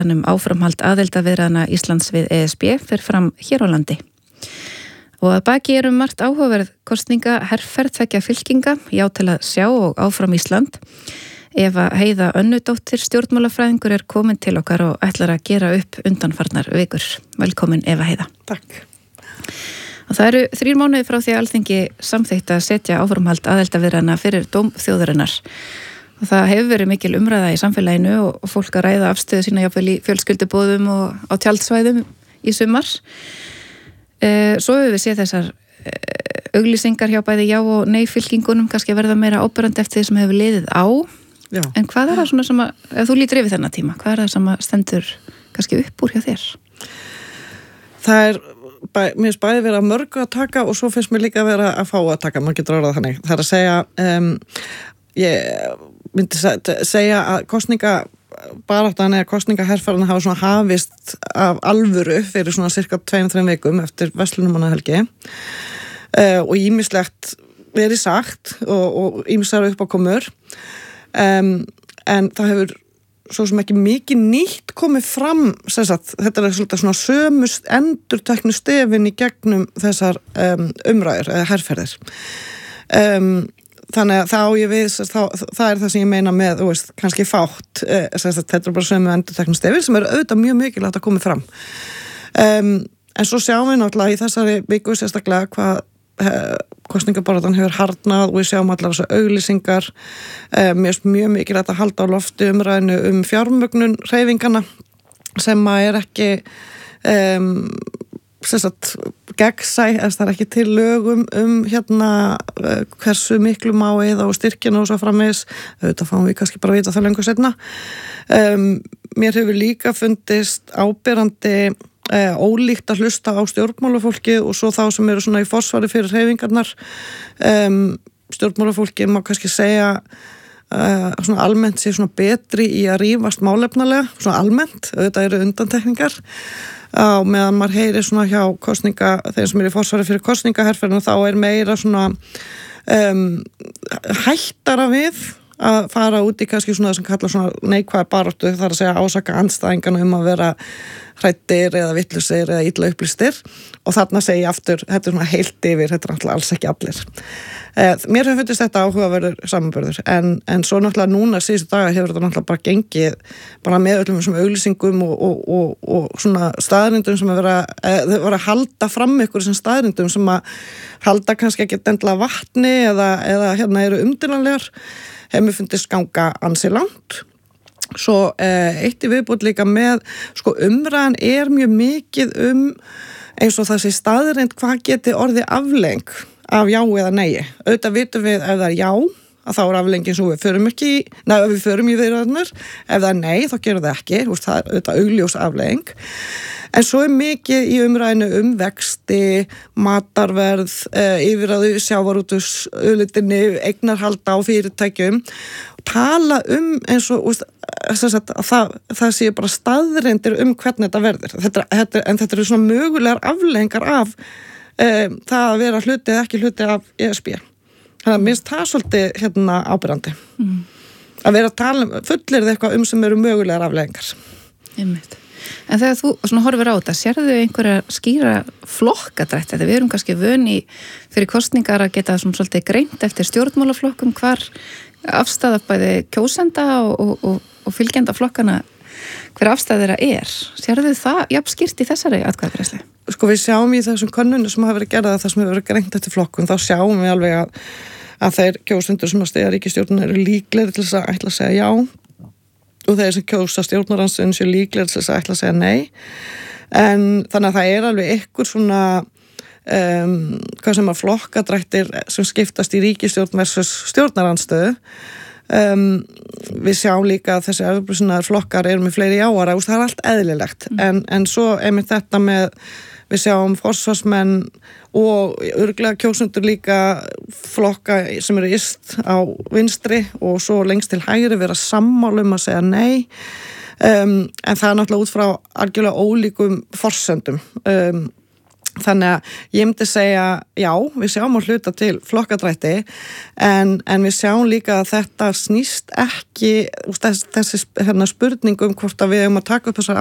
áframhald aðildarviðræðna Íslands við ESB fer fram hér á landi. Og að baki margt áhugaverð kosningaherferð tveggja fylkinga, já til að sjá og áfram Ísland. Eva Heiða Önnudóttir stjórnmálafræðingur komin til okkar og ætlar að gera upp undanfarnar vikur. Velkomin Eva Heiða. Takk. Og það eru 3 mánuðir frá því að Alþingi samþykkti að setja áframhald aðildarviðræðna fyrir dóm þjóðarinnar. Og það hefur verið mikil umræða í samfélaginu og fólk að ræða afstöðu sína jafnvel í fjölskylduboðum og á tjaldsvæðum í sumar. Svo hefur við séð þessar auglýsingar hjá bæði já og nei fylkingunum kannski verða meira áberandi eftir því sem hefur liðið á. Já. En hvað það svona sem að, ef þú lítur yfir þennan tíma, hvað það sem að stendur kannski upp úr hjá þér? Það mér finnst bæði vera mörgu að taka og svo finnst mér líka vera að fá að taka, maður getur orðað þannig. Það að segja, ég myndi segja að kosningabaráttan eða kosningaherferðin hafa svona hafist af alvöru fyrir svona cirka 2-3 vikum eftir Verslunarmannahelgi og ýmislegt verið sagt og ýmisar uppákomur en það hefur svo sem ekki mikið nýtt komið fram sagt, þetta svolítið svona sömust endurteknu stefin í gegnum þessar umræður eða herferðir þannig að þá ég við það það sem ég meina með kannski fátt þetta bara sömu endurteknu stefin sem auðvitað mjög mikilvægt að koma fram en svo sjáum við náttúrulega í þessari viku sérstaklega hvað kosningabaráttan hefur harðnað og við sjáum allar þessu auglýsingar mér er mjög mikilvægt að halda á lofti umræðinu fjármögnun hreyfinganna sem að ekki gegnsæ, það ekki til lögum hversu miklu má eða og styrkina og svo framvegis, auðvitað fáum við kannski bara að vita það lengur seinna mér hefur líka fundist áberandi ólíkt að hlusta á stjórnmálafólki og svo þá sem eru svona í forsvari fyrir hreyfingarnar stjórnmálafólki má kannski segja svona almennt sé svona betri í að rífast málefnalega, svona almennt auðvitað eru undantekningar á meðan maður heyri svona hjá þeir sem eru í forsvari fyrir kosningaherferðina þá meira svona hættara við að fara út í kannski svona sem kalla svona neikvæða baráttu þar að segja ásaka andstæðingana að vera hræddir eða vittlausir eða illa upplýstir og þarna segi ég aftur, þetta svona heilt yfir, þetta náttúrulega alls ekki allir. Mér hefur fundist þetta áhugaverður samanburður en svo náttúrulega núna síðustu daga hefur þetta náttúrulega bara gengið bara með öllum þessum auglýsingum og svona staðrindum sem vera að halda fram ykkur sem staðrindum sem að halda kannski ekki endilega vatni eða eru umdýranlegar hefur mér fundist ganga ansi langt. Svo eitt í viðbútt líka með umræðan mjög mikið eins og þessi staðreind hvað geti orðið aflegging af já eða nei. Auðvitað vitum við ef það já að þá afleggingin svo við förum í viðræðurnar, ef það nei þá gerum það ekki, það auðvitað augljós aflegging. En svo mikið í umræðinu vexti, matarverð, yfirráðu sjávarútvegsauðlindinni, eignarhalda á fyrirtækjum, tala eins og það sé bara staðreyndir hvernig þetta verður. En þetta eru svona mögulegar afleiðingar af það að vera hluti eða ekki hluti af ESB. Þannig að minnst það svolítið áberandi. Að vera að tala fullirði eitthvað sem eru mögulegar afleiðingar. Einmitt. En þegar þú svona horfir á þetta, sérðu einhverja skýra flokkadrætti? Þegar við erum kannski vöni fyrir kosningar að geta svona svolítið greint eftir stjórnmálaflokkum hvar afstaða bæði kjósenda og fylgjenda flokkana hver afstæð þeirra Sérðu það jafn skýrt í þessari atkvæðagreiðslu? Við sjáum í þessum könnunum sem hafa verið gerðað það sem hefur verið greint eftir flokkum, þá sjáum við alveg að þeir kjósendur sem að styðja ríkisstjórnina eru líklegri til þess að ætla að segja já og þeir sem kjósa stjórnarandstöðuna séu líklegri til þess að ætla að segja nei. En þannig að það alveg einhver svona hvað sem að flokkadrættir sem skiptast í ríkisstjórn versus stjórnarandstöðu. Við sjáum líka að þessi afbrýðsuna flokkar eru með fleiri jáara og það allt eðlilegt en svo einmitt þetta með við sjáum forsvarsmenn og örugglega kjósendur líka flokka sem eru yst á vinstri og svo lengst til hægri vera sammála að segja nei en það náttúrulega út frá algjörlega ólíkum forsendum Þannig að ég myndi segja, já, við sjáum á hluta til flokkadrætti en við sjáum líka að þetta snýst ekki, þessi spurning hvort að við höfum að taka upp þessar